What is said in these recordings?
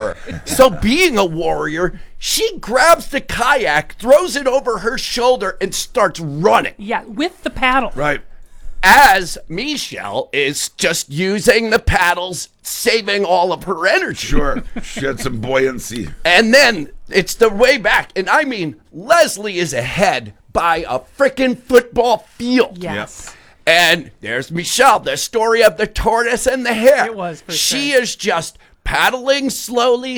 her. So being a warrior, she grabs the kayak, throws it over her shoulder, and starts running. Yeah, with the paddle. Right. As Michelle is just using the paddles, saving all of her energy. Sure. She had some buoyancy. And then it's the way back. And I mean, Leslie is ahead by a freaking football field. Yes. And there's Michelle, the story of the tortoise and the hare. It was, for She sure. is just paddling slowly.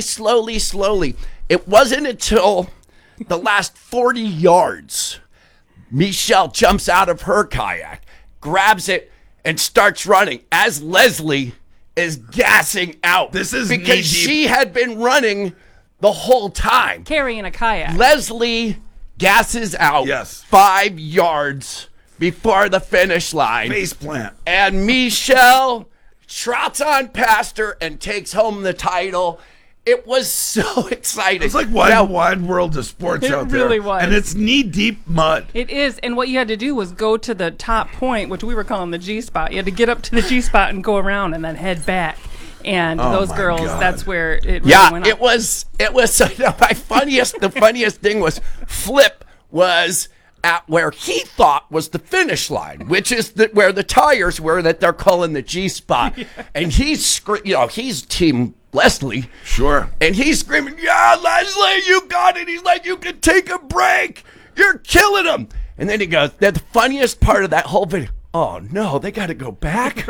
It wasn't until the last 40 yards, Michelle jumps out of her kayak, grabs it, and starts running as Leslie is gassing out. This is because knee-deep. she had been running the whole time. Carrying a kayak. Leslie gasses out Yes. 5 yards before the finish line. Face plant. And Michelle trots on past her and takes home the title. It was so exciting. It's like wide world of sports It out there. really was. And it's knee-deep mud. It is, and what you had to do was go to the top point, which we were calling the G-spot. You had to get up to the G-spot and go around and then head back. And those my girls, God. that's where it really Yeah, went it up. was the funniest thing was Flip was at where he thought was the finish line, which is where the tires were that they're calling the G spot. And he's he's team Leslie. Sure. And he's screaming, "Yeah, Leslie, you got it." He's like, "You can take a break. You're killing him." And then he goes, "That's the funniest part of that whole video. Oh no, they got to go back."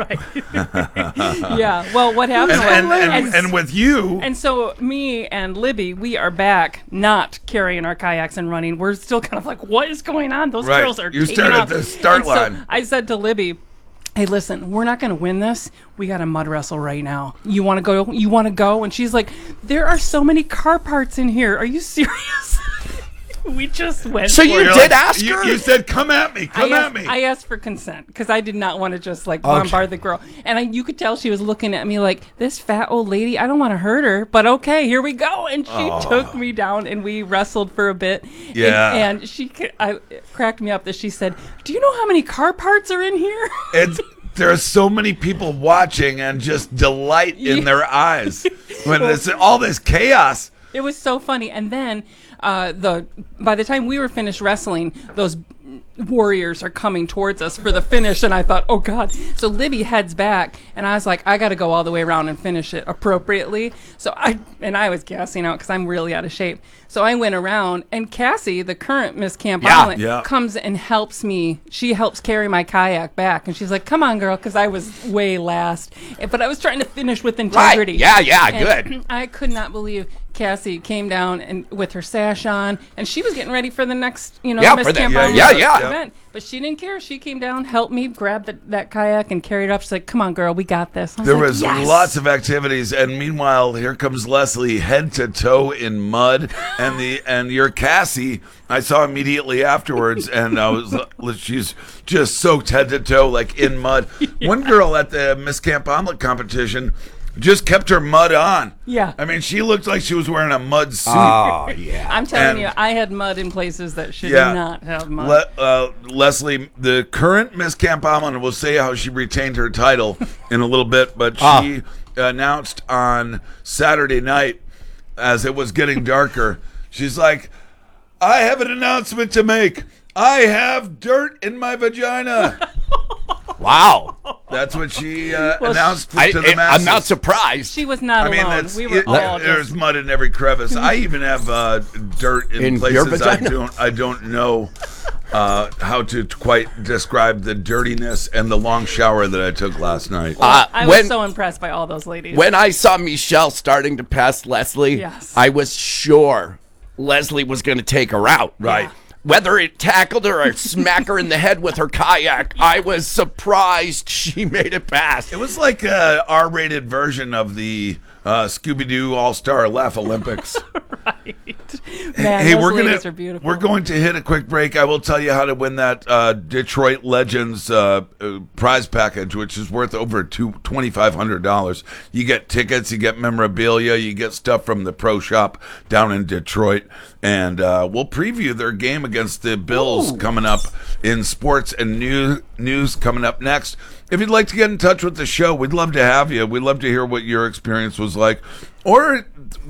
Yeah, well, what happened was... And with you, And so me and Libby, we are back, not carrying our kayaks and running. We're still kind of like, what is going on? Those Right. girls are You taking start at off. the start And so line. I said to Libby, hey, listen, we're not going to win this. We got to mud wrestle right now. You want to go? You want to go? And she's like, there are so many car parts in here. Are you serious? We just went So for you it. You're did like- ask her? You said, come at me. Come at me. I asked for consent because I did not want to just like bombard the girl. And you could tell she was looking at me like, this fat old lady, I don't want to hurt her, but okay, here we go. And she took me down and we wrestled for a bit. Yeah. And it cracked me up that she said, do you know how many car parts are in here? There are so many people watching and just delight in their eyes when there's all this chaos. It was so funny. And then by the time we were finished wrestling, those warriors are coming towards us for the finish, and I thought, oh God. So Libby heads back, and I was like, I got to go all the way around and finish it appropriately. So I was gassing out because I'm really out of shape. So I went around, and Cassie, the current Miss Camp Island, yeah. comes and helps me. She helps carry my kayak back, and she's like, come on, girl, because I was way last. But I was trying to finish with integrity. Right. Yeah, And good. I could not believe Cassie came down and with her sash on, and she was getting ready for the next, Yeah, Miss for the- Camp yeah, Island yeah. event. But she didn't care. She came down, helped me, grabbed that kayak, and carried it up. She's like, "Come on, girl, we got this." I There like, was yes! lots of activities, and meanwhile, here comes Leslie, head to toe in mud, and your Cassie, I saw immediately afterwards, and she's just soaked head to toe, like in mud. One girl at the Miss Camp Omelet competition just kept her mud on. Yeah. I mean, she looked like she was wearing a mud suit. Oh, yeah. I'm telling And- you, I had mud in places that should Yeah. not have mud. Leslie, the current Miss Camp Omelet, will say how she retained her title in a little bit, but she announced on Saturday night, as it was getting darker, she's like, I have an announcement to make. I have dirt in my vagina. Wow. That's what she announced to the masses. I'm not surprised. She was not I mean, alone. We were all there's just... mud in every crevice. I even have dirt in your places vagina? I don't know how to quite describe the dirtiness and the long shower that I took last night. I was so impressed by all those ladies. When I saw Michelle starting to pass Leslie, Yes. I was sure Leslie was going to take her out. Right. Whether it tackled her or smack her in the head with her kayak, I was surprised she made it past. It was like a R-rated version of the Scooby-Doo All-Star Laugh Olympics. Right. Man, Hey, those ladies are beautiful. we're going to hit a quick break. I will tell you how to win that Detroit Legends prize package, which is worth over $2,500. You get tickets, you get memorabilia, you get stuff from the pro shop down in Detroit, and we'll preview their game against the Bills coming up in sports and news coming up next. If you'd like to get in touch with the show, we'd love to have you. We'd love to hear what your experience was like. Or